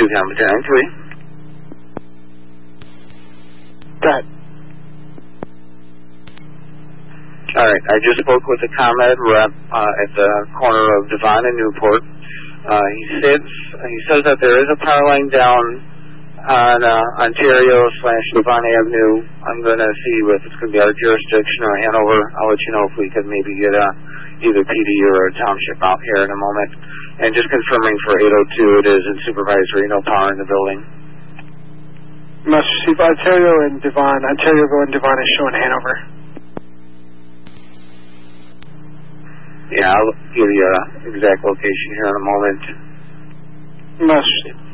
Duke Hamilton 93. Go ahead. All right, I just spoke with the ComEd rep at the corner of Devon and Newport. He says that there is a power line down on Ontario/Devon Avenue. I'm going to see if it's going to be our jurisdiction or Hanover. I'll let you know if we could maybe get either PD or a township out here in a moment. And just confirming for 802, it is in supervisory, no power in the building. Must receive Ontario and Devon. Ontario and Devon is showing Hanover. Yeah, I'll give you an exact location here in a moment. Must receive.